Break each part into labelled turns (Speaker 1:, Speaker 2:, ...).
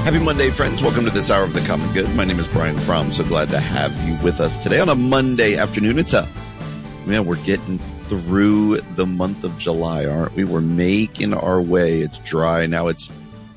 Speaker 1: Happy Monday, friends. Welcome to this hour of the Common Good. My name is Brian Fromm. So glad to have you with us today on a Monday afternoon. We're getting through the month of July, aren't we? We're making our way. It's dry. Now it's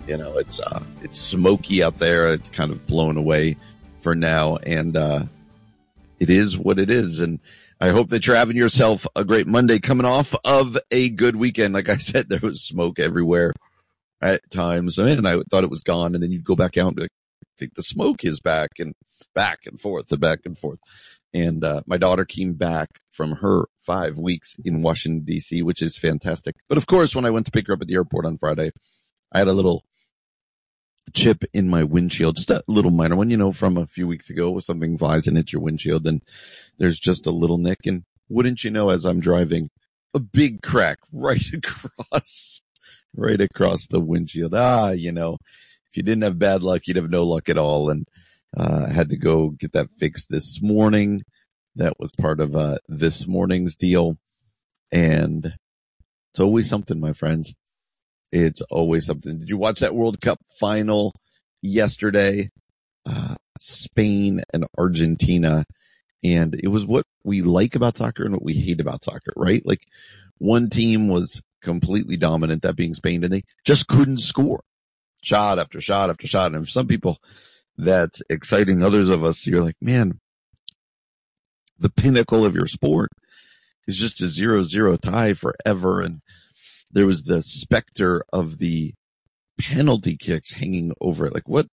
Speaker 1: smoky out there. It's kind of blown away for now. And, it is what it is. And I hope that you're having yourself a great Monday coming off of a good weekend. Like I said, there was smoke everywhere at times, and I thought it was gone. And then you'd go back out and be like, I think the smoke is back and forth. And my daughter came back from her 5 weeks in Washington, D.C., which is fantastic. But of course, when I went to pick her up at the airport on Friday, I had a little chip in my windshield, just a little minor one, from a few weeks ago. Something flies and hits your windshield, and there's just a little nick. And wouldn't you know, as I'm driving, a big crack right across the windshield. If you didn't have bad luck, you'd have no luck at all. And had to go get that fixed this morning. That was part of this morning's deal. And it's always something, my friends. It's always something. Did you watch that World Cup final yesterday? Spain and Argentina. And it was what we like about soccer and what we hate about soccer, right? Like, one team was completely dominant, that being Spain, and they just couldn't score. Shot after shot after shot. And for some people, that's exciting. Others of us, you're like, man, the pinnacle of your sport is just a 0-0 tie forever. And there was the specter of the penalty kicks hanging over it. Like, what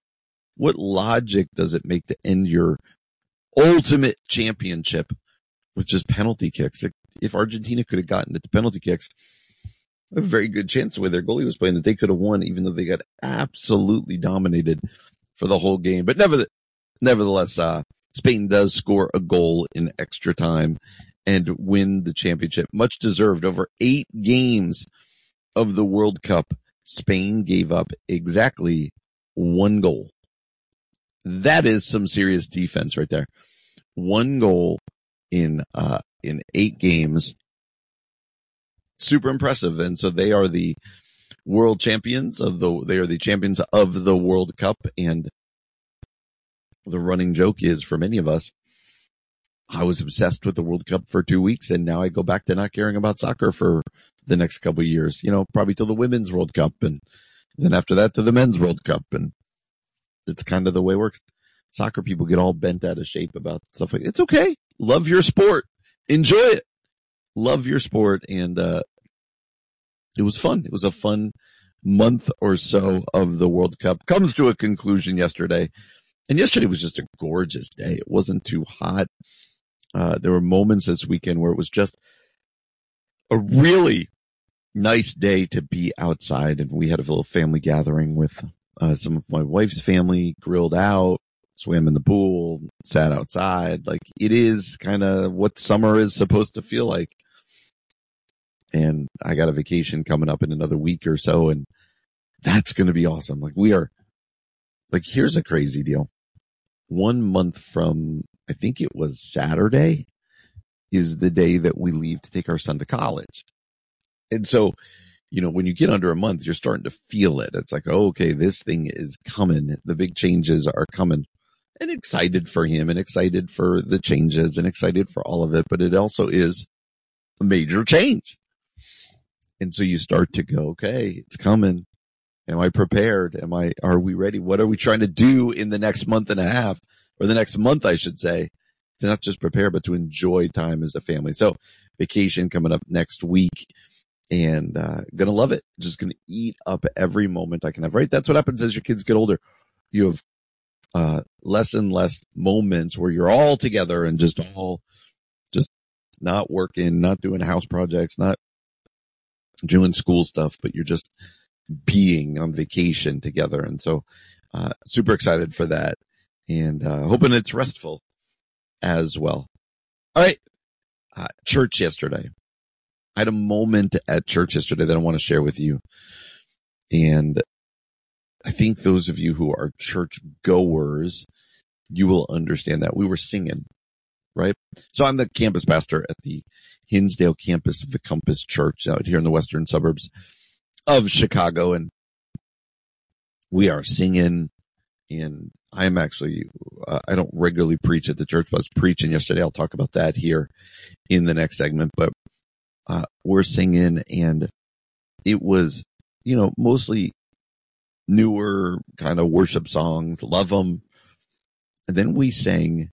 Speaker 1: logic does it make to end your ultimate championship with just penalty kicks? If Argentina could have gotten to the penalty kicks, a very good chance the way their goalie was playing that they could have won, even though they got absolutely dominated for the whole game. But nevertheless, Spain does score a goal in extra time and win the championship. Much deserved. Over 8 games of the World Cup, Spain gave up exactly 1 goal. That is some serious defense right there. 1 goal in 8 games. Super impressive. And so they are the world champions they are the champions of the World Cup. And the running joke is, for many of us, I was obsessed with the World Cup for 2 weeks, and now I go back to not caring about soccer for the next couple of years, probably till the Women's World Cup, and then after that to the Men's World Cup. And it's kind of the way it works. Soccer people get all bent out of shape about stuff like, it's okay. Love your sport. Enjoy it. Love your sport. And it was fun. It was a fun month or so of the World Cup. Comes to a conclusion yesterday. And yesterday was just a gorgeous day. It wasn't too hot. There were moments this weekend where it was just a really nice day to be outside. And we had a little family gathering with some of my wife's family, grilled out, swam in the pool, sat outside. Like, it is kind of what summer is supposed to feel like. And I got a vacation coming up in another week or so, and that's going to be awesome. Here's a crazy deal. 1 month from, I think it was Saturday, is the day that we leave to take our son to college. And so, when you get under a month, you're starting to feel it. It's like, oh, okay, this thing is coming. The big changes are coming. And excited for him, and excited for the changes, and excited for all of it. But it also is a major change. And so you start to go, okay, it's coming. Am I prepared? Are we ready? What are we trying to do in the next month and a half, or the next month, I should say, to not just prepare, but to enjoy time as a family? So vacation coming up next week, and, gonna love it. Just gonna eat up every moment I can have, right? That's what happens as your kids get older. You have, less and less moments where you're all together and just not working, not doing house projects, not doing school stuff, but you're just being on vacation together. And so, super excited for that, and, hoping it's restful as well. All right. Church yesterday. I had a moment at church yesterday that I want to share with you. And I think those of you who are church goers, you will understand that. We were singing, right? So I'm the campus pastor at the Hinsdale campus of the Compass Church out here in the western suburbs of Chicago. And we are singing, and I'm actually, I don't regularly preach at the church, but I was preaching yesterday. I'll talk about that here in the next segment, but we're singing, and it was, mostly newer kind of worship songs, love them. And then we sang,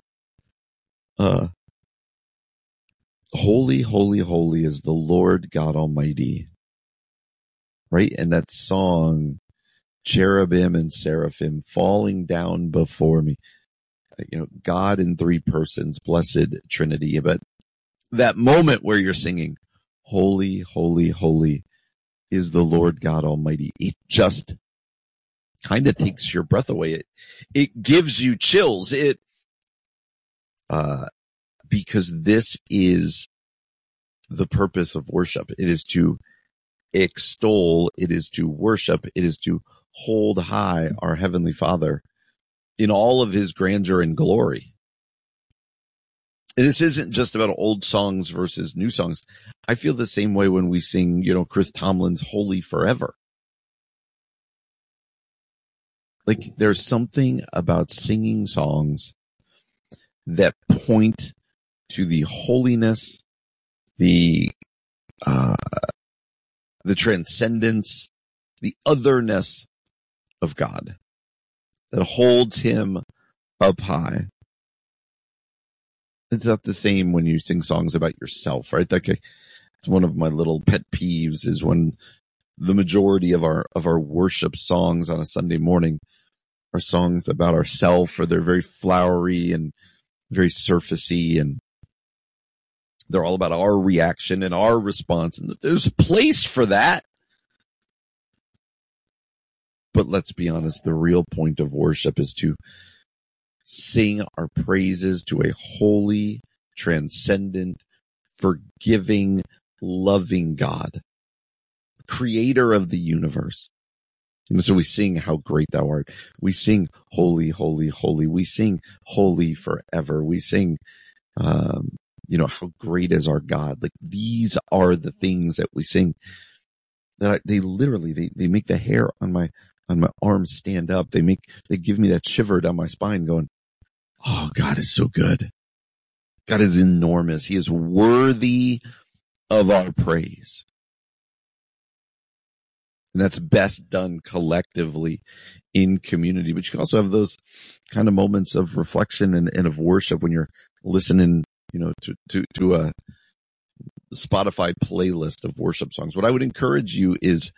Speaker 1: Holy, holy, holy is the Lord God Almighty. Right? And that song, cherubim and seraphim falling down before me. God in three persons, blessed Trinity. But that moment where you're singing, holy, holy, holy is the Lord God Almighty, it just kind of takes your breath away. It gives you chills. Because this is the purpose of worship. It is to extol, it is to worship, it is to hold high our Heavenly Father in all of his grandeur and glory. And this isn't just about old songs versus new songs. I feel the same way when we sing, Chris Tomlin's Holy Forever. Like, there's something about singing songs that point to the holiness, the transcendence, the otherness of God that holds him up high. It's not the same when you sing songs about yourself, right? It's one of my little pet peeves is when the majority of our worship songs on a Sunday morning are songs about ourselves, or they're very flowery and very surfacey, and they're all about our reaction and our response. And there's a place for that. But let's be honest, the real point of worship is to sing our praises to a holy, transcendent, forgiving, loving God, creator of the universe. And so we sing How Great Thou Art. We sing Holy, Holy, Holy. We sing Holy Forever. We sing, how great is our God. Like, these are the things that we sing that they make the hair on my arms stand up. They give me that shiver down my spine going, oh, God is so good. God is enormous. He is worthy of our praise. And that's best done collectively in community. But you can also have those kind of moments of reflection and of worship when you're listening, to a Spotify playlist of worship songs. What I would encourage you is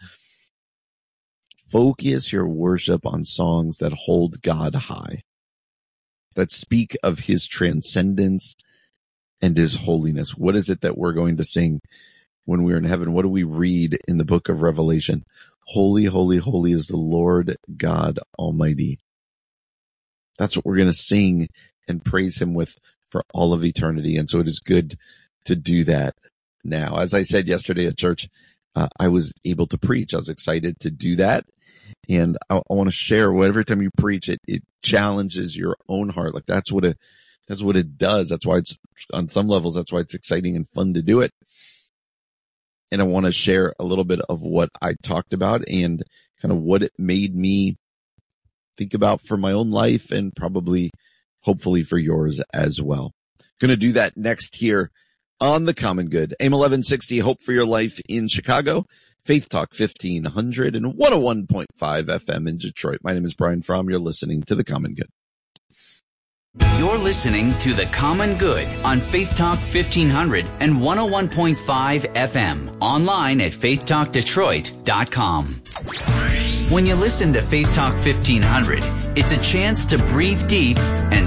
Speaker 1: focus your worship on songs that hold God high, that speak of his transcendence and his holiness. What is it that we're going to sing when we're in heaven? What do we read in the book of Revelation? Holy, holy, holy is the Lord God Almighty. That's what we're going to sing and praise him with for all of eternity. And so it is good to do that now. As I said yesterday at church, I was able to preach. I was excited to do that. And I want to share every time you preach, it challenges your own heart. Like, that's what it does. That's why it's, on some levels, that's why it's exciting and fun to do it. And I want to share a little bit of what I talked about and kind of what it made me think about for my own life, and probably, hopefully, for yours as well. Going to do that next here on The Common Good. AIM 1160, Hope for Your Life in Chicago. Faith Talk 1500 and 101.5 FM in Detroit. My name is Brian Fromm. You're listening to The Common Good.
Speaker 2: You're listening to The Common Good on Faith Talk 1500 and 101.5 FM. Online at faithtalkdetroit.com. When you listen to Faith Talk 1500, it's a chance to breathe deep and